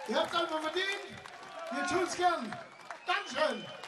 Ihr habt es einfach verdient. Wir tun es gern. Dankeschön.